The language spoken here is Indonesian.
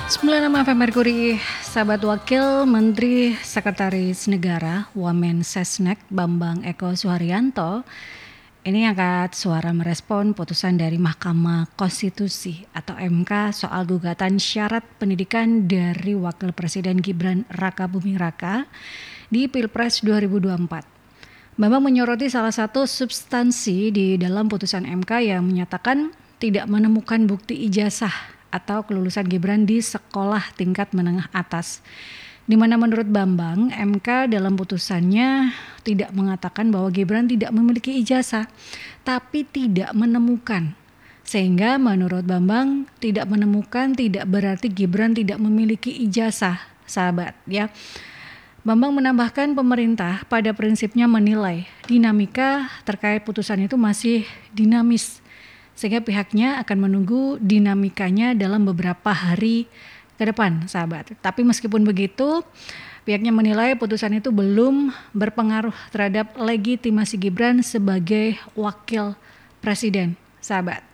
96 FM Merkuri, sahabat Wakil Menteri Sekretaris Negara Wamen Sesnek Bambang Eko Suharyanto ini angkat suara merespon putusan dari Mahkamah Konstitusi atau MK soal gugatan syarat pendidikan dari Wakil Presiden Gibran Rakabuming Raka di Pilpres 2024. Bambang menyoroti salah satu substansi di dalam putusan MK yang menyatakan tidak menemukan bukti ijazah atau kelulusan Gibran di sekolah tingkat menengah atas. Di mana menurut Bambang, MK dalam putusannya tidak mengatakan bahwa Gibran tidak memiliki ijazah, tapi tidak menemukan. Sehingga menurut Bambang tidak menemukan tidak berarti Gibran tidak memiliki ijazah, sahabat ya. Bambang menambahkan pemerintah pada prinsipnya menilai dinamika terkait putusan itu masih dinamis, sehingga pihaknya akan menunggu dinamikanya dalam beberapa hari ke depan, sahabat. Tapi meskipun begitu, pihaknya menilai putusan itu belum berpengaruh terhadap legitimasi Gibran sebagai wakil presiden, sahabat.